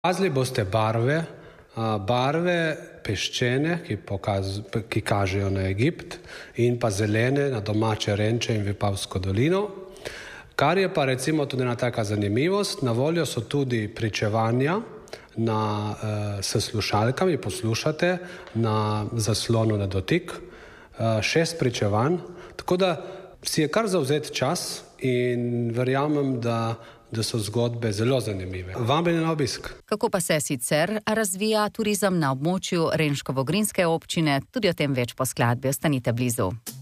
Opazili boste barve peščene, ki kažejo na Egipt, in pa zelene na domače Renče in Vipavsko dolino. Kar je pa recimo tudi ena taka zanimivost, na voljo so tudi pričevanja s slušalkami, poslušate na zaslonu na dotik, 6 pričevanj, tako da si je kar zavzet čas in verjamem, da so zgodbe zelo zanimive. Vabljeni na obisk. Kako pa se sicer razvija turizem na območju Renško-Vogrinske občine? Tudi o tem več po skladbi. Ostanite blizu.